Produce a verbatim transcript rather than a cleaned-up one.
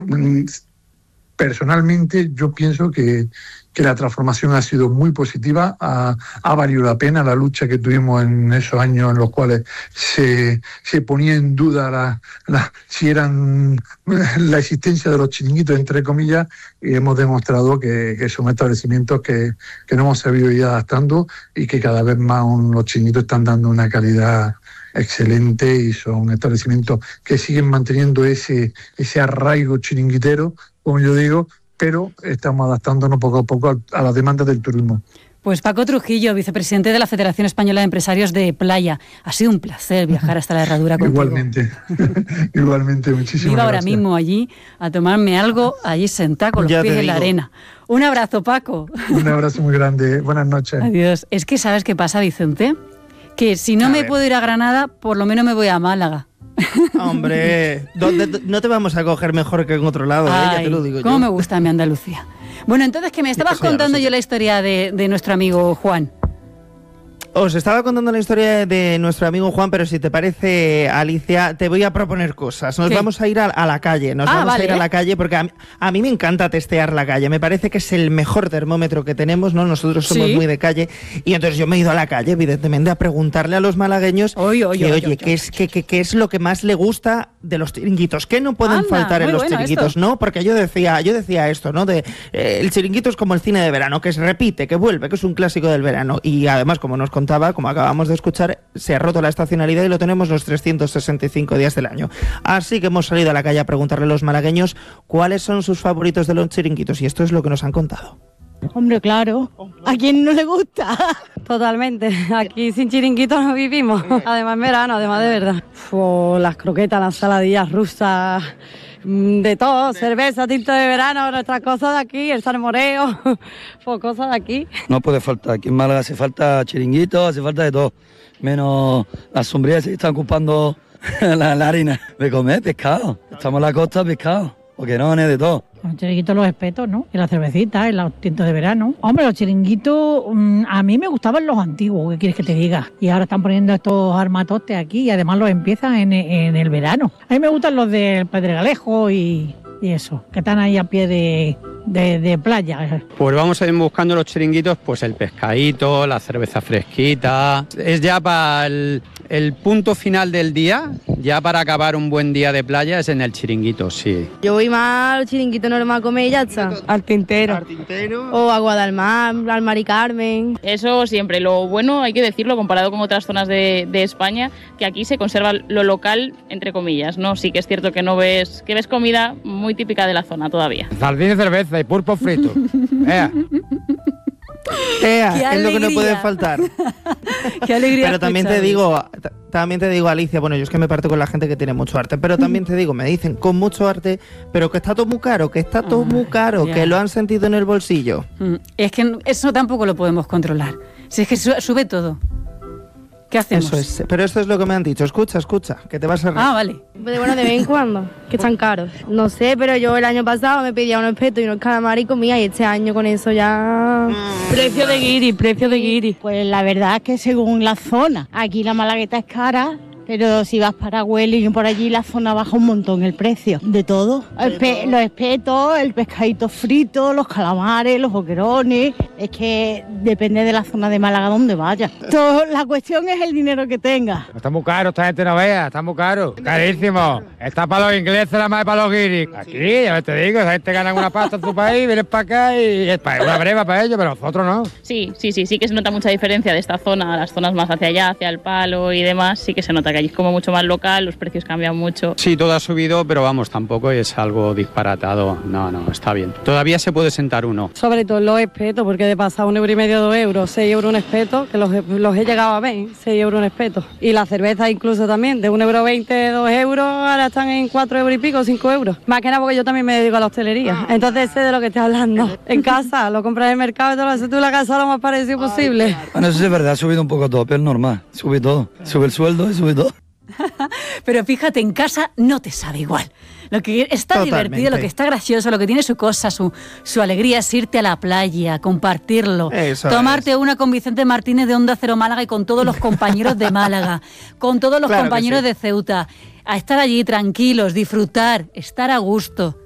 Personalmente, yo pienso que, que la transformación ha sido muy positiva, ha, ha valido la pena la lucha que tuvimos en esos años en los cuales se, se ponía en duda la, la, si eran la existencia de los chiringuitos, entre comillas, y hemos demostrado que, que son establecimientos que, que nos hemos sabido ir adaptando y que cada vez más un, los chiringuitos están dando una calidad excelente y son establecimientos que siguen manteniendo ese, ese arraigo chiringuitero, como yo digo, pero estamos adaptándonos poco a poco a, a las demandas del turismo. Pues Paco Trujillo, vicepresidente de la Federación Española de Empresarios de Playa. Ha sido un placer viajar hasta la Herradura contigo. Igualmente, igualmente, muchísimas Iba gracias. ahora mismo allí a tomarme algo, allí sentado con los Ya pies te en la digo. arena. Un abrazo, Paco. Un abrazo muy grande. Buenas noches. Adiós. Es que, ¿sabes qué pasa, Vicente? Que si no A me ver. puedo ir a Granada, por lo menos me voy a Málaga. Hombre, ¿dónde- no te vamos a coger mejor que en otro lado, ¿eh? Ya Ay, te lo digo cómo yo. me gusta mi Andalucía. Bueno, entonces, que me estabas Eso ya lo contando sé. yo la historia de, de nuestro amigo Juan. Os estaba contando la historia de nuestro amigo Juan, pero si te parece, Alicia, te voy a proponer cosas. Nos ¿Qué? vamos a ir a, a la calle, nos Ah, vamos vale. a ir a la calle porque a mí, a mí me encanta testear la calle. Me parece que es el mejor termómetro que tenemos, ¿no? Nosotros somos Sí. muy de calle y entonces yo me he ido a la calle, evidentemente, a preguntarle a los malagueños Oy, oy, que, oy, oye, oy, ¿qué oy, es, oy. qué, qué- qué es lo que más le gusta de los chiringuitos? ¿Qué no pueden Anda, faltar en muy los bueno chiringuitos? esto. No, porque yo decía, yo decía esto, ¿no? De eh, el chiringuito es como el cine de verano, que se repite, que vuelve, que es un clásico del verano. Y además, como nos contaba, como acabamos de escuchar, se ha roto la estacionalidad y lo tenemos los trescientos sesenta y cinco días del año. Así que hemos salido a la calle a preguntarle a los malagueños cuáles son sus favoritos de los chiringuitos y esto es lo que nos han contado. Hombre, claro. ¿A quién no le gusta? Totalmente. Aquí sin chiringuitos no vivimos. Además en verano, además de verdad. Fue las croquetas, las saladillas rusas, mm, de todo, cerveza, tinto de verano, nuestras cosas de aquí, el salmoreo, fue cosas de aquí. No puede faltar. Aquí en Málaga hace falta chiringuitos, hace falta de todo. Menos las sombrillas que están ocupando la, la harina. De comer pescado. Estamos en la costa, pescado. Boquerones, de todo. Los chiringuitos, los espetos, ¿no? Y la cervecita, y los tintos de verano. Hombre, los chiringuitos, mmm, a mí me gustaban los antiguos, ¿qué quieres que te diga? Y ahora están poniendo estos armatotes aquí y además los empiezan en, en el verano. A mí me gustan los del Pedregalejo y, y eso, que están ahí a pie de, de, de playa. Pues vamos a ir buscando los chiringuitos, pues el pescadito, la cerveza fresquita. Es ya para el, el punto final del día, ya para acabar un buen día de playa, es en el chiringuito, sí. Yo voy más al chiringuito normal a comer y ya está. Al tintero. Al tintero. O a Guadalmar, al Mari Carmen. Eso siempre. Lo bueno, hay que decirlo, comparado con otras zonas de, de España, que aquí se conserva lo local, entre comillas, ¿no? Sí que es cierto que no ves, que ves comida muy típica de la zona todavía. Sardina y cerveza y pulpo frito. Ea. Ea, ¡Qué es lo que no alegría! puede faltar. Qué alegría. Pero también te escucharlo. digo, t- también te digo, Alicia, bueno, yo es que me parto con la gente que tiene mucho arte, pero también te digo, me dicen con mucho arte, pero que está todo muy caro, que está todo Ah, muy caro, ya. que lo han sentido en el bolsillo. Mm, Es que eso tampoco lo podemos controlar. Si es que su- sube todo. ¿Qué hacemos? Eso es, pero esto es lo que me han dicho. Escucha, escucha, que te vas a reír. Ah, vale. Pero bueno, de vez en cuando, que están caros. No sé, pero yo el año pasado me pedía unos espetos y unos calamares y comía, y este año con eso ya... Precio de guiri, precio de guiri. Pues la verdad es que según la zona, aquí la malagueta es cara, pero si vas para Huelva y por allí la zona baja un montón el precio. De todo. Espe- los espetos, el pescadito frito, los calamares, los boquerones. Es que depende de la zona de Málaga donde vayas. Todo- la cuestión es el dinero que tengas. Está muy caro, esta gente no vea, está muy caro. Carísimo. Está para los ingleses, la más para los guiris. Aquí, ya te digo, esa gente gana una pasta en su país, vienen para acá y es para- una breva para ellos, pero nosotros no. Sí, sí, sí, sí que se nota mucha diferencia de esta zona a las zonas más hacia allá, hacia el Palo y demás. Sí que se nota que allí es como mucho más local, los precios cambian mucho. Sí, todo ha subido, pero vamos, tampoco es algo disparatado. No, no, está bien. Todavía se puede sentar uno. Sobre todo los espetos, porque de pasar un euro y medio, dos euros, seis euros un espeto, que los, he- los he llegado a ver, seis euros un espeto. Y la cerveza incluso también, de un euro veinte, dos euros, ahora están en cuatro euros y pico, cinco euros. Más que nada porque yo también me dedico a la hostelería, entonces sé de lo que estoy hablando. En casa, lo compras en el mercado y todo lo haces tú en la casa lo más parecido posible. Bueno, eso sí es verdad, ha subido un poco todo, pero es normal. Sube todo. Sube el sueldo y sube todo. Pero fíjate, en casa no te sabe igual. Lo que está Totalmente. divertido, lo que está gracioso, lo que tiene su cosa, su, su alegría es irte a la playa, compartirlo, Eso tomarte es. una con Vicente Martínez de Onda Cero Málaga y con todos los compañeros de Málaga, con todos los Claro que compañeros sí. de Ceuta, a estar allí tranquilos, disfrutar, estar a gusto.